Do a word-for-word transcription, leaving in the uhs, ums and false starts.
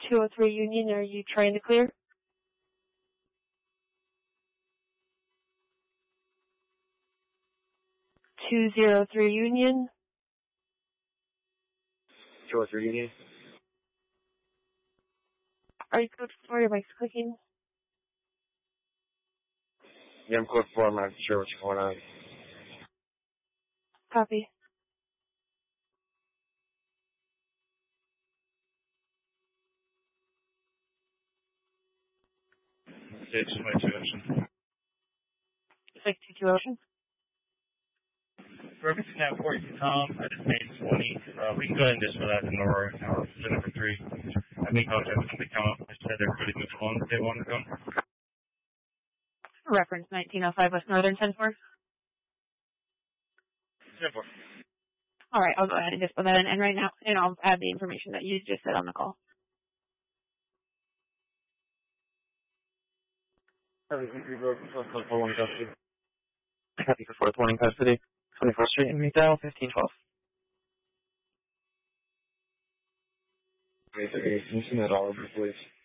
two oh three Union, are you trying to clear? two oh three Union. two oh three Union. Are you code four? Your mic's clicking. Yeah, I'm code four. I'm not sure what's going on. Copy. Six, my two ocean. six two two Ocean. Perfect snap for you, Tom. I just made twenty. Uh, we can go ahead and just for that in Aurora. Uh, the number three. I mean, how much they come up. I said everybody which one they want to go. Reference nineteen oh five West Northern ten four. Simple. All right, I'll go ahead and just put that in, and right now, and I'll add the information that you just said on the call. Happy for fourth morning custody. twenty-fourth Street in McDowell, fifteen twelve. Can you send that all over, please?